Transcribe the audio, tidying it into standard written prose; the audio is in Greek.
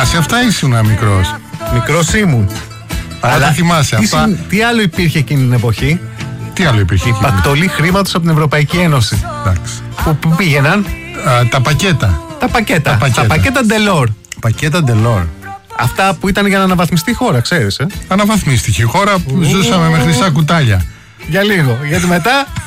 Θυμάσαι αυτά ή ήσουν μικρός? Μικρός ήμουν. Αλλά θυμάσαι αυτά. Τι άλλο υπήρχε εκείνη την εποχή? Τι άλλο υπήρχε? Πακτολή χρήματος από την Ευρωπαϊκή Ένωση. Εντάξει. Που πήγαιναν Τα πακέτα. τα πακέτα Delors. Πακέτα Delors. Αυτά που ήταν για να αναβαθμιστεί η χώρα, ξέρεις. Αναβαθμίστηκε η χώρα που ζούσαμε με χρυσά κουτάλια. Για λίγο, γιατί μετά